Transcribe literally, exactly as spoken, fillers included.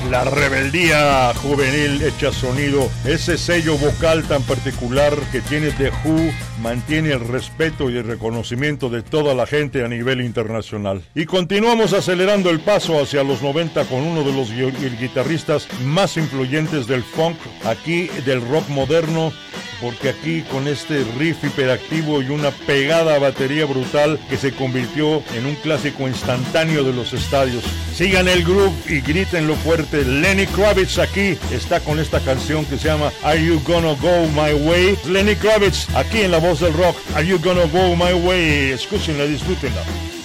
La rebeldía juvenil hecha sonido, ese sello vocal tan particular que tiene The Who, mantiene el respeto y el reconocimiento de toda la gente a nivel internacional. Y continuamos acelerando el paso hacia los noventa con uno de los guitarristas más influyentes del funk, aquí del rock moderno, porque aquí con este riff hiperactivo y una pegada batería brutal que se convirtió en un clásico instantáneo de los estadios. Sigan el groove y grítenlo fuerte. Lenny Kravitz aquí está con esta canción que se llama Are You Gonna Go My Way. Lenny Kravitz aquí en La Voz del Rock. Are You Gonna Go My Way. Escúchenla, disfrútenla.